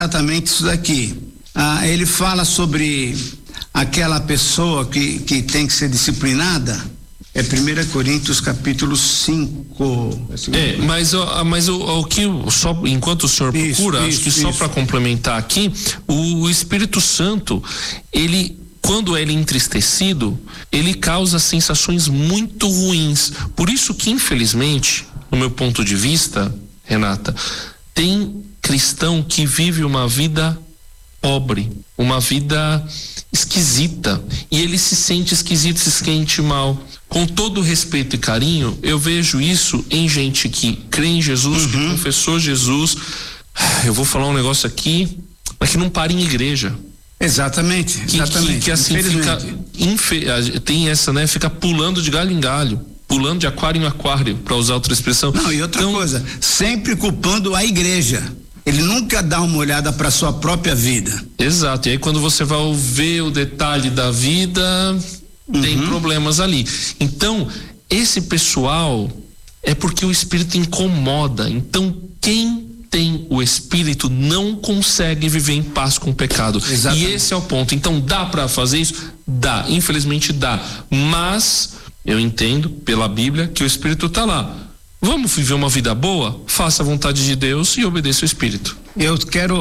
Exatamente isso daqui. Ele fala sobre aquela pessoa que tem que ser disciplinada. É 1 Coríntios capítulo 5. Mas o que só enquanto o senhor procura, acho que só para complementar aqui, o Espírito Santo, quando ele é entristecido, ele causa sensações muito ruins. Por isso que, infelizmente, no meu ponto de vista, Renata, tem cristão que vive uma vida pobre, uma vida esquisita, e ele se sente esquisito, se sente mal. Com todo respeito e carinho, eu vejo isso em gente que crê em Jesus, que confessou Jesus. Eu vou falar um negócio aqui, mas que não para em igreja. Exatamente. Que assim tem essa, né? Fica pulando de galho em galho, pulando de aquário em aquário, para usar outra expressão. Não, e outra coisa, sempre culpando a igreja. Ele nunca dá uma olhada para sua própria vida. Exato. E aí quando você vai ver o detalhe da vida, tem problemas ali. Então, esse pessoal é porque o Espírito incomoda. Então, quem tem o Espírito não consegue viver em paz com o pecado. Exatamente. E esse é o ponto. Então, dá para fazer isso? Dá. Infelizmente dá. Mas eu entendo pela Bíblia que o Espírito tá lá. Vamos viver uma vida boa? Faça a vontade de Deus e obedeça o Espírito. Eu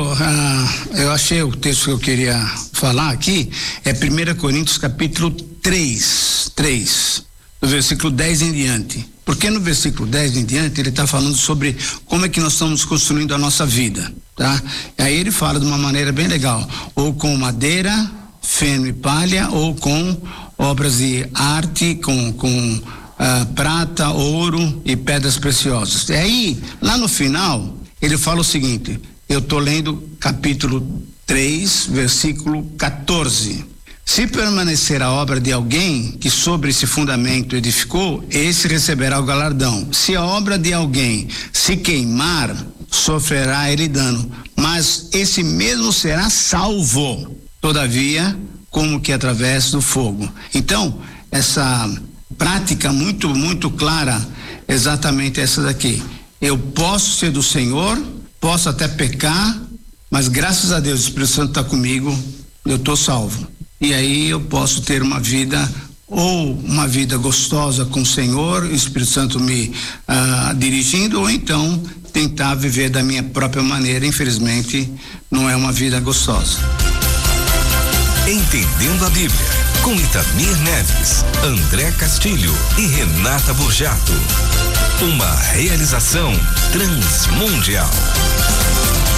achei o texto que eu queria falar aqui, é 1 Coríntios capítulo 3, do versículo 10 em diante. Porque no versículo 10 em diante ele está falando sobre como é que nós estamos construindo a nossa vida, tá? Aí ele fala de uma maneira bem legal, ou com madeira, feno e palha, ou com obras de arte, com prata, ouro e pedras preciosas. E aí, lá no final, ele fala o seguinte, eu estou lendo capítulo 3, versículo 14. Se permanecer a obra de alguém que sobre esse fundamento edificou, esse receberá o galardão. Se a obra de alguém se queimar, sofrerá ele dano, mas esse mesmo será salvo, todavia, como que através do fogo. Então, essa prática muito clara, exatamente essa daqui. Eu posso ser do Senhor, posso até pecar, mas graças a Deus o Espírito Santo está comigo, eu estou salvo. E aí eu posso ter uma vida, ou uma vida gostosa com o Senhor, o Espírito Santo me dirigindo, ou então tentar viver da minha própria maneira. Infelizmente, não é uma vida gostosa. Entendendo a Bíblia, com Itamir Neves, André Castilho e Renata Borjato. Uma realização Transmundial.